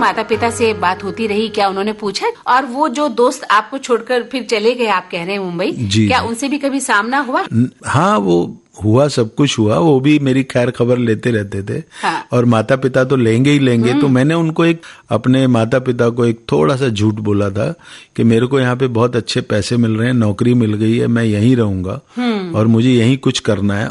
माता पिता से बात होती रही, क्या उन्होंने पूछा? और वो जो दोस्त आपको छोड़कर फिर चले गए, आप कह रहे हैं मुंबई, क्या उनसे भी कभी सामना हुआ? हाँ, वो हुआ, सब कुछ हुआ। वो भी मेरी खैर खबर लेते रहते थे। हाँ। और माता पिता तो लेंगे ही लेंगे। तो मैंने उनको अपने माता पिता को एक थोड़ा सा झूठ बोला था कि मेरे को यहाँ पे बहुत अच्छे पैसे मिल रहे हैं, नौकरी मिल गई है, मैं यहीं रहूंगा और मुझे यहीं कुछ करना है।